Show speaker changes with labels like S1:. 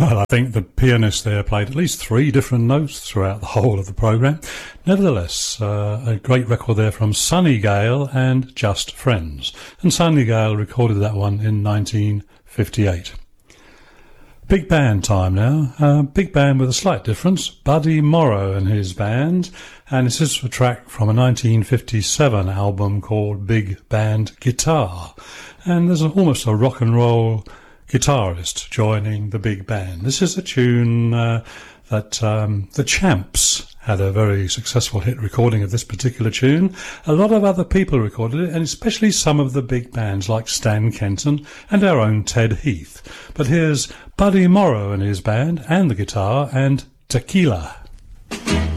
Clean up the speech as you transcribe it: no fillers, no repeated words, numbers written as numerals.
S1: Well, I think the pianist there played at least 3 different notes throughout the whole of the programme. Nevertheless, a great record there from Sonny Gale and Just Friends. And Sonny Gale recorded that one in 1958. Big band time now. Big band with a slight difference. Buddy Morrow and his band. And this is a track from a 1957 album called Big Band Guitar. And there's almost a rock and roll guitarist joining the big band. This is a tune that the Champs had a very successful hit recording of this particular tune. A lot of other people recorded it, and especially some of the big bands like Stan Kenton and our own Ted Heath. But here's Buddy Morrow and his band and the guitar and Tequila.